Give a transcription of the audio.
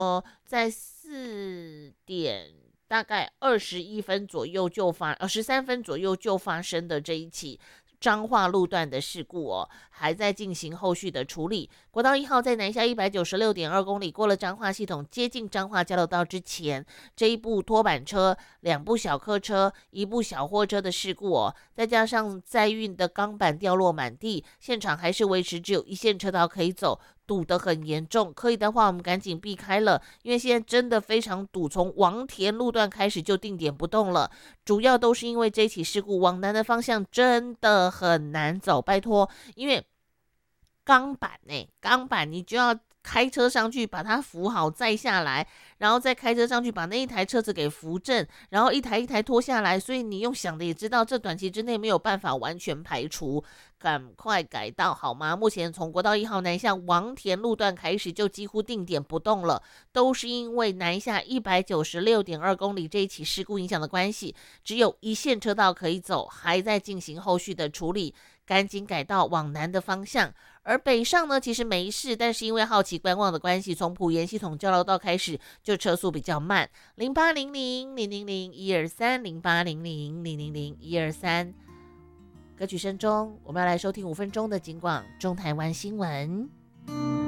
在4点大概21分左右就13分左右就发生的这一起彰化路段的事故哦，还在进行后续的处理。国道1号在南下196.2公里，过了彰化系统，接近彰化交流道之前，这一部拖板车、2部小客车、1部小货车的事故哦，再加上载运的钢板掉落满地，现场还是维持只有一线车道可以走。堵得很严重，可以的话我们赶紧避开了，因为现在真的非常堵，从王田路段开始就定点不动了，主要都是因为这起事故往南的方向真的很难走，拜托，因为钢板你就要开车上去把它扶好再下来，然后再开车上去把那一台车子给扶正，然后一台一台拖下来，所以你用想的也知道，这短期之内没有办法完全排除，赶快改道好吗？目前从国道1号南下王田路段开始就几乎定点不动了，都是因为南下196.2公里这一起事故影响的关系，只有一线车道可以走，还在进行后续的处理，赶紧改道往南的方向。而北上呢，其实没事，但是因为好奇观望的关系，从埔盐系统交流道开始就车速比较慢。0800-000-123，0800-000-123。歌曲声中，我们要来收听5分钟的警广中台湾新闻。